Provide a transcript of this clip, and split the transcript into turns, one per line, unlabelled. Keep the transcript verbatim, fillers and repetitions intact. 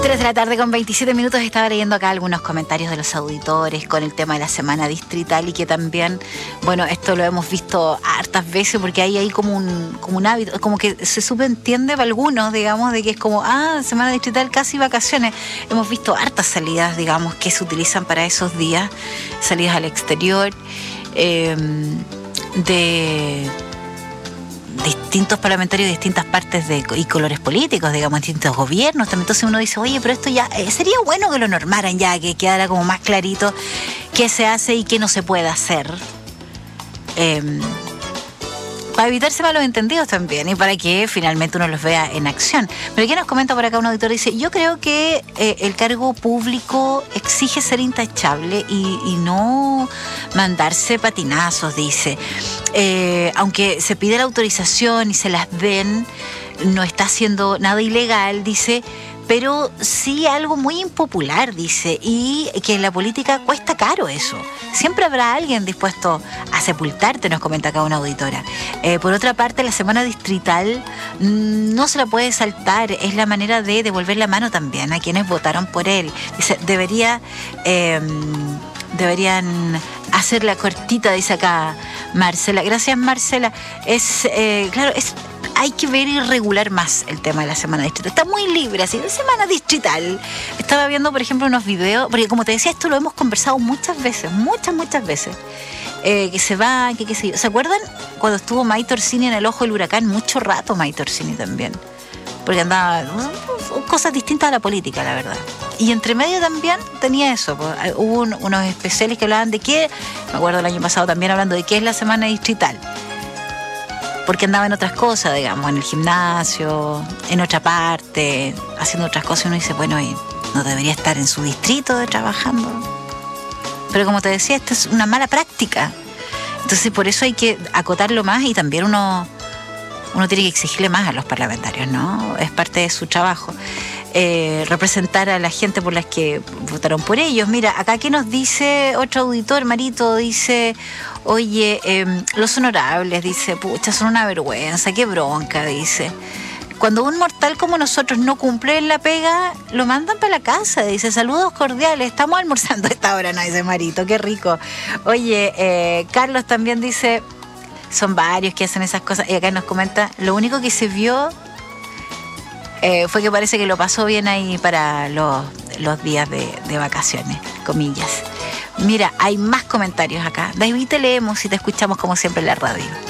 tres de la tarde con veintisiete minutos. Estaba leyendo acá algunos comentarios de los auditores con el tema de la semana distrital y que también, bueno, esto lo hemos visto hartas veces porque hay ahí como un, como un hábito, como que se subentiende para algunos, digamos, de que es como, ah, semana distrital, casi vacaciones. Hemos visto hartas salidas, digamos, que se utilizan para esos días, salidas al exterior, eh, de... distintos parlamentarios de distintas partes de, y colores políticos, digamos, distintos gobiernos también. Entonces uno dice, oye, pero esto ya, eh, sería bueno que lo normaran ya, que quedara como más clarito qué se hace y qué no se puede hacer. Eh, para evitarse malos entendidos también y para que finalmente uno los vea en acción. Pero aquí nos comenta por acá un auditor, dice, yo creo que eh, el cargo público exige ser intachable y, y no mandarse patinazos, dice. Eh, aunque se pide la autorización y se las den, no está haciendo nada ilegal, dice, pero sí algo muy impopular, dice, y que en la política cuesta caro eso. Siempre habrá alguien dispuesto a sepultarte, nos comenta acá una auditora. Eh, por otra parte, la semana distrital mmm, no se la puede saltar, es la manera de devolver la mano también a quienes votaron por él. Dice, debería... Eh, deberían hacerla cortita, dice acá Marcela. Gracias, Marcela. Es, eh, claro, es... hay que ver y regular más el tema de la semana distrital. Está muy libre, así, de semana distrital. Estaba viendo, por ejemplo, unos videos, porque como te decía, esto lo hemos conversado muchas veces, muchas, muchas veces. Eh, que se van, que qué sé yo. ¿Se acuerdan cuando estuvo Maite Orsini en el ojo del huracán? Mucho rato Maite Orsini también. Porque andaba cosas distintas a la política, la verdad. Y entre medio también tenía eso. Pues, hubo un, unos especiales que hablaban de qué, me acuerdo el año pasado también hablando de qué es la semana distrital. Porque andaba en otras cosas, digamos, en el gimnasio, en otra parte, haciendo otras cosas, y uno dice, bueno, y no debería estar en su distrito de trabajando. Pero como te decía, esta es una mala práctica. Entonces, por eso hay que acotarlo más y también uno, uno tiene que exigirle más a los parlamentarios, ¿no? Es parte de su trabajo. Eh, representar a la gente por las que votaron por ellos. Mira, acá que nos dice otro auditor, Marito, dice, oye, eh, los honorables, dice, pucha, son una vergüenza, qué bronca, dice. Cuando un mortal como nosotros no cumple en la pega, lo mandan para la casa, dice, saludos cordiales, estamos almorzando a esta hora, no, dice Marito, qué rico. Oye, eh, Carlos también dice, son varios que hacen esas cosas, y acá nos comenta, lo único que se vio Eh, fue que parece que lo pasó bien ahí para los, los días de, de vacaciones, comillas. Mira, hay más comentarios acá. David, te leemos y te escuchamos como siempre en la radio.